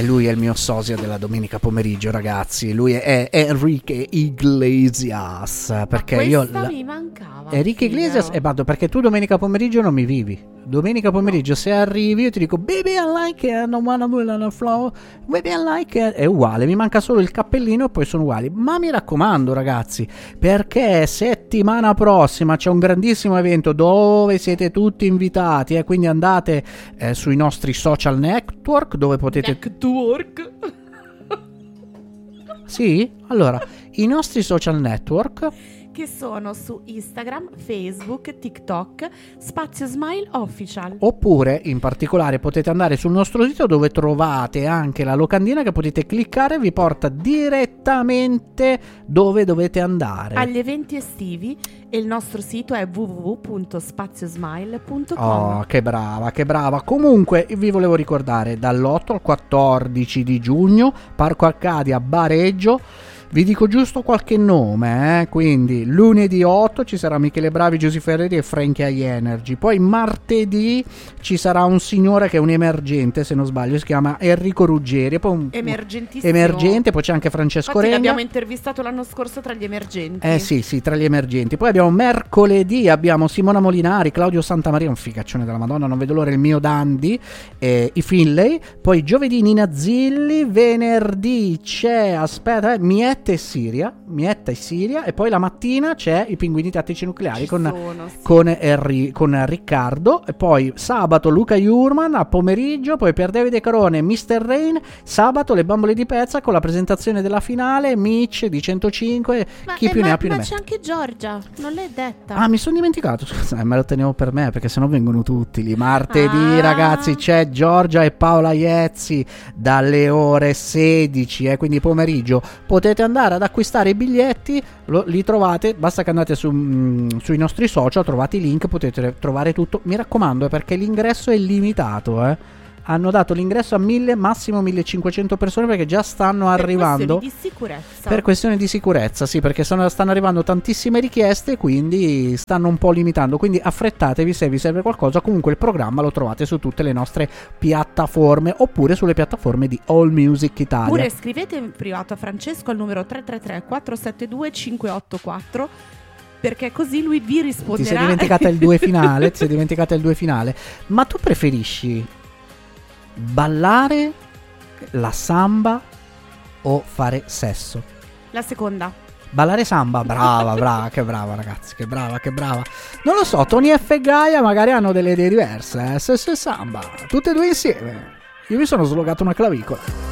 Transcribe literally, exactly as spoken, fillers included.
E lui è il mio sosia della domenica pomeriggio, ragazzi. Lui è Enrique Iglesias. Perché Ma io. La... mi mancava. Enrique Iglesias è vado perché tu domenica pomeriggio non mi vivi. Domenica pomeriggio, no. Se arrivi, io ti dico baby I like it, non wanna move on the floor. Baby I like it. È uguale, mi manca solo il cappellino e poi sono uguali. Ma mi raccomando, ragazzi, perché settimana prossima c'è un grandissimo evento dove siete tutti invitati. Eh? Quindi andate eh, sui nostri social network dove potete. Network. Sì? Allora, i nostri social network che sono su Instagram, Facebook, TikTok, Spazio Smile Official. Oppure, in particolare, potete andare sul nostro sito dove trovate anche la locandina che potete cliccare e vi porta direttamente dove dovete andare. Agli eventi estivi, e il nostro sito è w w w punto spaziosmile punto com. Oh, che brava, che brava. Comunque, vi volevo ricordare, dall'otto al quattordici di giugno, Parco Arcadia, Bareggio. Vi dico giusto qualche nome, eh? Quindi lunedì otto ci sarà Michele Bravi, Giusy Ferreri e Frankie High Energy. Poi martedì ci sarà un signore che è un emergente, se non sbaglio, si chiama Enrico Ruggeri. Poi un, Emergentissimo. Emergente, poi c'è anche Francesco Infatti Renga. l'abbiamo intervistato l'anno scorso tra gli emergenti. Eh sì, sì, tra gli emergenti. Poi abbiamo mercoledì, abbiamo Simona Molinari, Claudio Santamaria, un figaccione della Madonna, non vedo l'ora, il mio Dandy, eh, i Finlay. Poi giovedì Nina Zilli, venerdì c'è, aspetta, eh, Miette e Siria, Mietta e Siria, e poi la mattina c'è i Pinguini Tattici Nucleari con, sono, sì. con, Henry, con Riccardo, e poi sabato Luca Jurman a pomeriggio, poi per Davide Carone mister Rain, sabato le Bambole di Pezza con la presentazione della finale, Mitch di centocinque, ma, chi eh, più ma, ne ha più ma ne mette. c'è anche Giorgia, non l'hai detta. Ah, mi sono dimenticato, scusa, eh, me lo tenevo per me perché sennò vengono tutti lì. Martedì, ah. ragazzi, c'è Giorgia e Paola Iezzi dalle ore sedici, eh, quindi pomeriggio. Potete andare ad acquistare i biglietti, lo, li trovate, basta che andate su, mh, sui nostri social, trovate i link, potete trovare tutto. Mi raccomando, eh, perché l'ingresso è limitato, eh. Hanno dato l'ingresso a mille, massimo millecinquecento persone, perché già stanno per arrivando questioni di sicurezza. Per questioni di sicurezza, sì, perché sono, stanno arrivando tantissime richieste, quindi stanno un po' limitando. Quindi affrettatevi se vi serve qualcosa. Comunque il programma lo trovate su tutte le nostre piattaforme, oppure sulle piattaforme di All Music Italia. Oppure scrivete in privato a Francesco al numero tre tre tre quattro sette due cinque otto quattro, perché così lui vi risponderà. Ti sei dimenticata il due finale, ti sei dimenticata il due finale. Ma tu preferisci ballare la samba o fare sesso? La seconda. Ballare samba, brava, brava, che brava ragazzi, che brava, che brava. Non lo so, Tony F e Gaia magari hanno delle idee diverse, eh? Sesso e samba, tutte e due insieme. Io mi sono slogato una clavicola.